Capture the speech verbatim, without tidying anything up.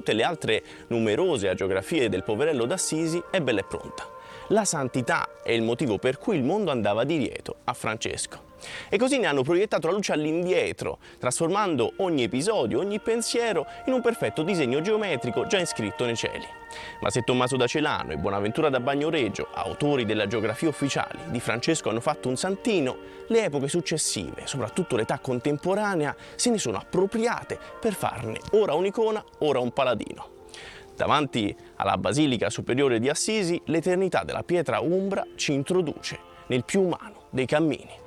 tutte le altre numerose agiografie del poverello d'Assisi, è bella e pronta. La santità è il motivo per cui il mondo andava di lieto a Francesco. E così ne hanno proiettato la luce all'indietro, trasformando ogni episodio, ogni pensiero in un perfetto disegno geometrico già iscritto nei cieli. Ma se Tommaso da Celano e Bonaventura da Bagnoregio, autori della geografia ufficiali di Francesco, hanno fatto un santino, le epoche successive, soprattutto l'età contemporanea, se ne sono appropriate per farne ora un'icona, ora un paladino. Davanti alla Basilica Superiore di Assisi, l'eternità della pietra umbra ci introduce nel più umano dei cammini.